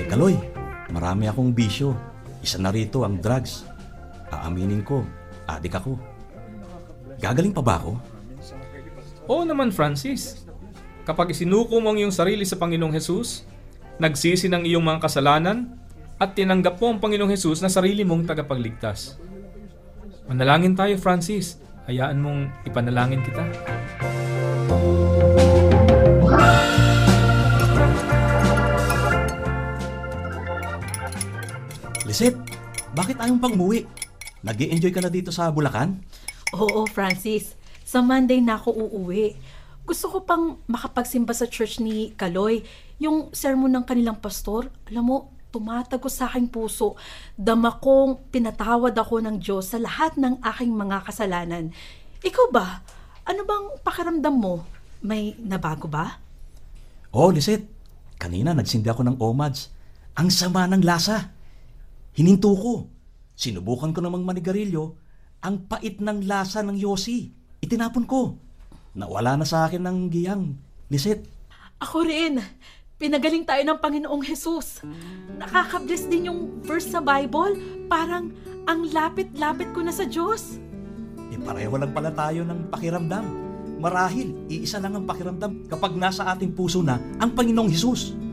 Kaloy, marami akong bisyo. Isa na rito ang drugs. Aaminin ko, adik ako. Gagaling pa ba ako? Oo naman, Francis. Kapag isinuko mo ang iyong sarili sa Panginoong Hesus, nagsisi ng iyong mga kasalanan, at tinanggap mo ang Panginoong Hesus na sarili mong tagapagligtas. Manalangin tayo, Francis. Hayaan mong ipanalangin kita. Lisette, bakit ayaw pang umuwi? Nag-i-enjoy ka na dito sa Bulacan? Oo, Francis. Sa Monday na ako uuwi. Gusto ko pang makapagsimba sa church ni Kaloy. Yung sermon ng kanilang pastor, alam mo, tumatagos sa aking puso. Dama kong pinatawad ako ng Diyos sa lahat ng aking mga kasalanan. Ikaw ba? Ano bang pakiramdam mo? May nabago ba? Oo, Lisette. Kanina nagsindi ako ng Omads. Ang sama ng lasa. Hininto ko. Sinubukan ko namang manigarilyo. Ang pait ng lasa ng yosi. Itinapon ko. Nawala na sa akin ng giyang. Lisette. Ako rin. Pinagaling tayo ng Panginoong Hesus. Nakaka-bless din yung verse sa Bible. Parang ang lapit-lapit ko na sa Diyos. Pareho lang pala tayo ng pakiramdam. Marahil, iisa lang ang pakiramdam kapag nasa ating puso na ang Panginoong Hesus.